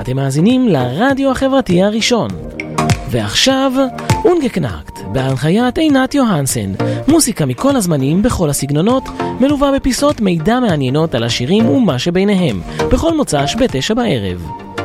אתם מאזינים לרדיו החברתי הראשון. ועכשיו, אונגקנאקט, בהנחיית עינת יוהנסן. מוסיקה מכל הזמנים, בכל הסגנונות, מלווה בפיסות מידע מעניינות על השירים ומה שביניהם, בכל מוצ"ש ב-9 בערב.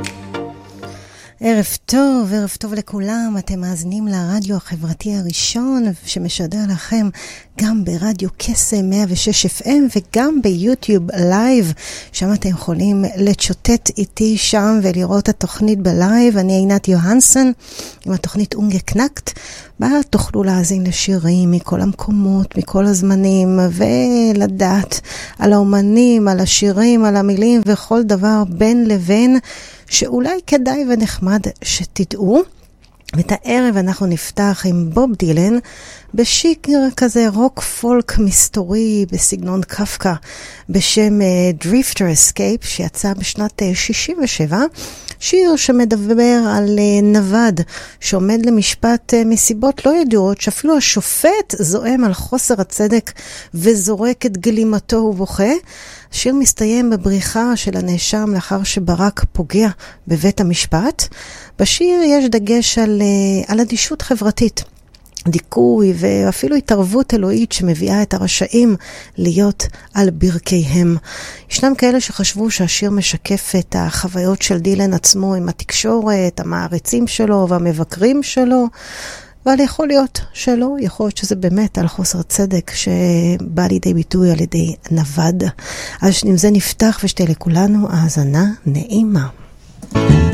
ערב טוב לכולם. אתם מאזינים לרדיו החברתי הראשון שמשדר לכם גם ברדיו קסם 106 FM וגם ביוטיוב לייב. שם אתם יכולים לצ'וטט איתי שם ולראות התוכנית בלייב. אני עינת יוהנסן עם התוכנית אונגקנאקט. בה תוכלו להאזין לשירים מכל המקומות, מכל הזמנים, ולדעת על האומנים, על השירים, על המילים וכל דבר בין לבין שאולי כדאי ונחמד שתדעו. ואת הערב אנחנו נפתח עם בוב דילן בשיר כזה רוק פולק מסתורי בסגנון קפקא בשם Drifter Escape שיצא בשנת 67. שיר שמדבר על נווד שעומד למשפט מסיבות לא ידועות, שאפילו השופט זועם על חוסר הצדק וזורק את גלימתו ובוכה. השיר מסתיים בבריחה של הנאשם לאחר שברק פוגע בבית המשפט. בשיר יש דגש על אדישות חברתית, דיכוי ואפילו התערבות אלוהית שמביאה את הרשעים להיות על ברכיהם. ישנם כאלה שחשבו שהשיר משקף את החוויות של דילן עצמו עם התקשורת, המעריצים שלו והמבקרים שלו, אבל יכול להיות שלא, יכול להיות שזה באמת על חוסר צדק שבא לידי ביטוי על ידי נווד. אז עם זה נפתח ושתהיה לכולנו האזנה נעימה.